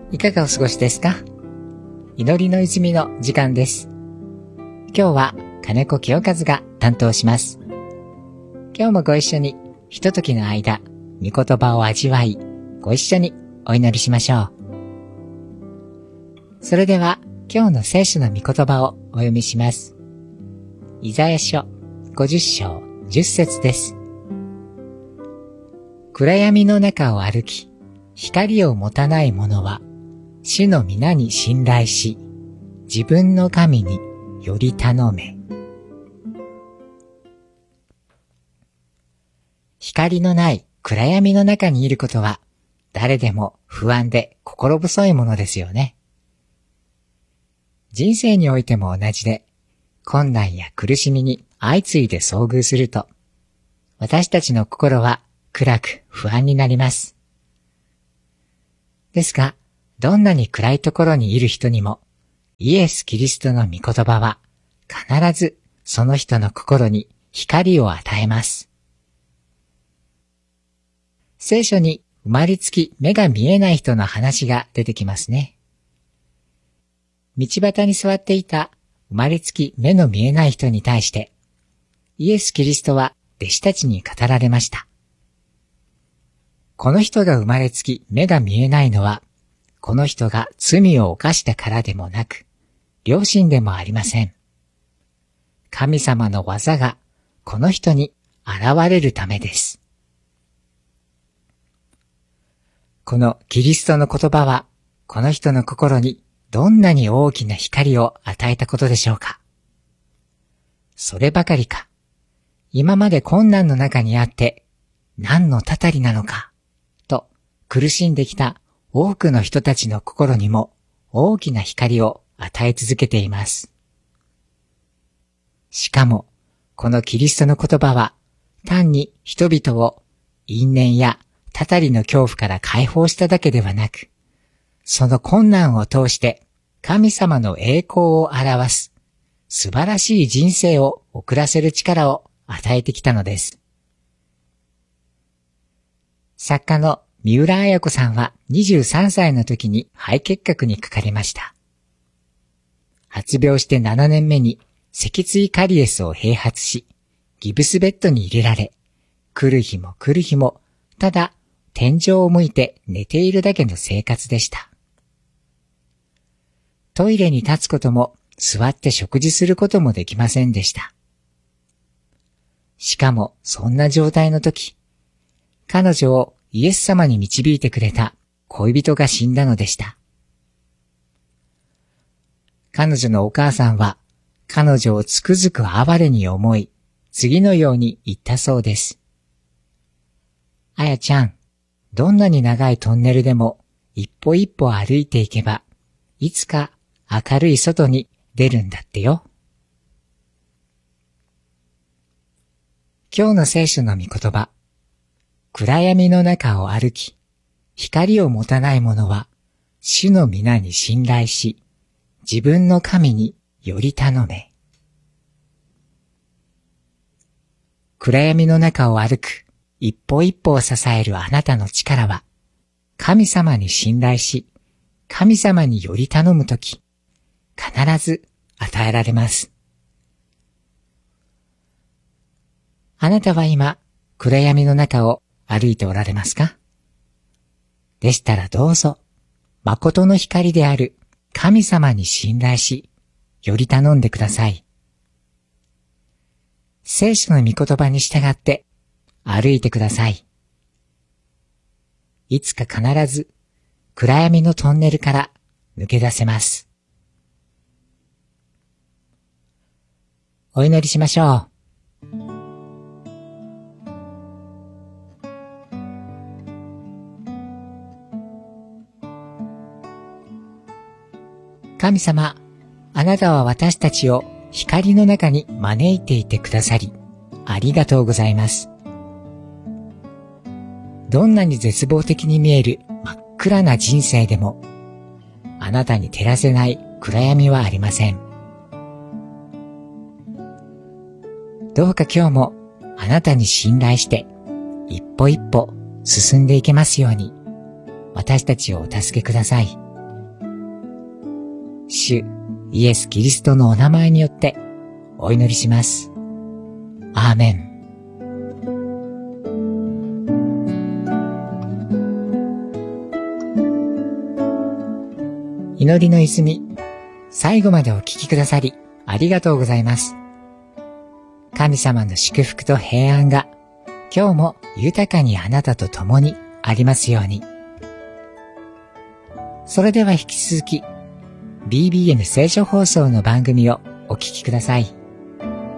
いかがお過ごしですか？祈りの泉の時間です。今日は金子清和が担当します。今日もご一緒にひとときの間、御言葉を味わい、ご一緒にお祈りしましょう。それでは今日の聖書の御言葉をお読みします。イザヤ書50章10節です。暗闇の中を歩き、光を持たない者は、主の皆に信頼し、自分の神により頼め。光のない暗闇の中にいることは、誰でも不安で心細いものですよね。人生においても同じで、困難や苦しみに相次いで遭遇すると、私たちの心は暗く不安になります。ですが、どんなに暗いところにいる人にも、イエス・キリストの御言葉は、必ずその人の心に光を与えます。聖書に生まれつき目が見えない人の話が出てきますね。道端に座っていた生まれつき目の見えない人に対して、イエス・キリストは弟子たちに語られました。この人が生まれつき目が見えないのは、この人が罪を犯したからでもなく、良心でもありません。神様の技がこの人に現れるためです。このキリストの言葉は、この人の心にどんなに大きな光を与えたことでしょうか。そればかりか、今まで困難の中にあって、何のたたりなのか、と苦しんできた多くの人たちの心にも大きな光を与え続けています。しかも、このキリストの言葉は、単に人々を因縁やたたりの恐怖から解放しただけではなく、その困難を通して神様の栄光を表す素晴らしい人生を送らせる力を与えてきたのです。作家の三浦綾子さんは23歳の時に肺結核にかかりました。発病して7年目に脊椎カリエスを併発し、ギブスベッドに入れられ、来る日も来る日も、ただ天井を向いて寝ているだけの生活でした。トイレに立つことも座って食事することもできませんでした。しかもそんな状態の時、彼女をイエス様に導いてくれた恋人が死んだのでした。彼女のお母さんは彼女をつくづく哀れに思い、次のように言ったそうです。あやちゃん、どんなに長いトンネルでも一歩一歩歩いていけば、いつか明るい外に出るんだってよ。今日の聖書の御言葉。暗闇の中を歩き、光を持たない者は、主の皆に信頼し、自分の神により頼め。暗闇の中を歩く、一歩一歩を支えるあなたの力は、神様に信頼し、神様により頼むとき、必ず与えられます。あなたは今、暗闇の中を歩いておられますか？でしたらどうぞ、誠の光である神様に信頼し、より頼んでください。聖書の御言葉に従って歩いてください。いつか必ず暗闇のトンネルから抜け出せます。お祈りしましょう。神様、あなたは私たちを光の中に招いていてくださり、ありがとうございます。どんなに絶望的に見える真っ暗な人生でも、あなたに照らせない暗闇はありません。どうか今日もあなたに信頼して、一歩一歩進んでいけますように、私たちをお助けください。 主イエス・キリストのお名前によってお祈りします。アーメン。祈りの泉、最後までお聞きくださりありがとうございます。神様の祝福と平安が今日も豊かにあなたと共にありますように。それでは引き続き BBN 聖書放送の番組をお聞きください。